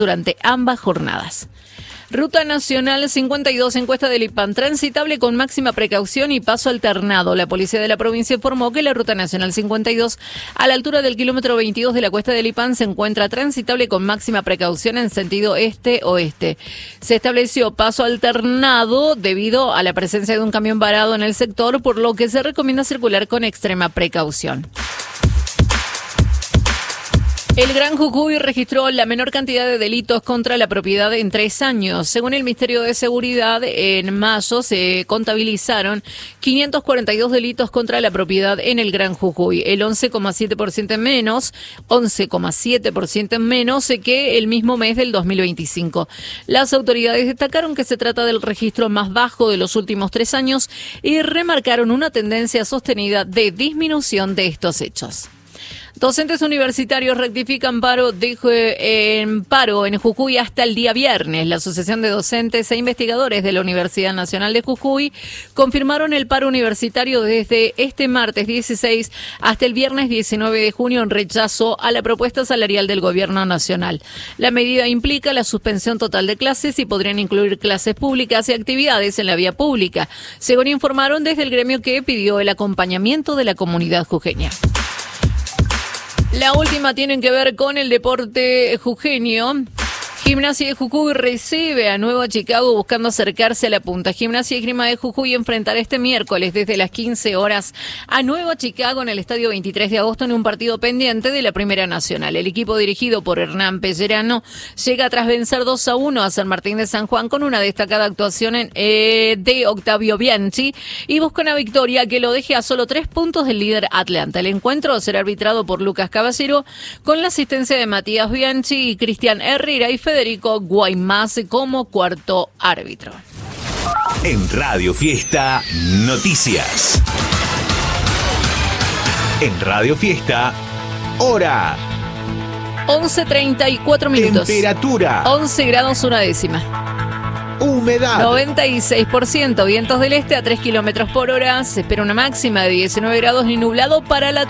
durante ambas jornadas. Ruta Nacional 52, encuesta del IPAN, transitable con máxima precaución y paso alternado. La policía de la provincia informó que la Ruta Nacional 52, a la altura del kilómetro 22 de la cuesta del IPAN, se encuentra transitable con máxima precaución en sentido este-oeste. Se estableció paso alternado debido a la presencia de un camión varado en el sector, por lo que se recomienda circular con extrema precaución. El Gran Jujuy registró la menor cantidad de delitos contra la propiedad en 3 años. Según el Ministerio de Seguridad, en mayo se contabilizaron 542 delitos contra la propiedad en el Gran Jujuy, el 11,7% menos que el mismo mes del 2025. Las autoridades destacaron que se trata del registro más bajo de los últimos 3 años y remarcaron una tendencia sostenida de disminución de estos hechos. Docentes universitarios rectifican paro en Jujuy hasta el día viernes. La Asociación de Docentes e Investigadores de la Universidad Nacional de Jujuy confirmaron el paro universitario desde este martes 16 hasta el viernes 19 de junio en rechazo a la propuesta salarial del Gobierno Nacional. La medida implica la suspensión total de clases y podrían incluir clases públicas y actividades en la vía pública, según informaron desde el gremio que pidió el acompañamiento de la comunidad jujeña. La última tiene que ver con el deporte jujeño. Gimnasia de Jujuy recibe a Nueva Chicago buscando acercarse a la punta. Gimnasia y Esgrima de Jujuy enfrentará este miércoles desde las 15 horas a Nueva Chicago en el Estadio 23 de agosto en un partido pendiente de la Primera Nacional. El equipo dirigido por Hernán Pellerano llega tras vencer 2-1 a San Martín de San Juan con una destacada actuación de Octavio Bianchi y busca una victoria que lo deje a solo 3 puntos del líder Atlanta. El encuentro será arbitrado por Lucas Caballero con la asistencia de Matías Bianchi y Cristian Herrera y Federico Guaymás como cuarto árbitro. En Radio Fiesta, noticias. En Radio Fiesta, hora. 11:34 minutos. Temperatura. 11 grados 1 décima. Humedad. 96%. Vientos del este a 3 kilómetros por hora. Se espera una máxima de 19 grados y nublado para la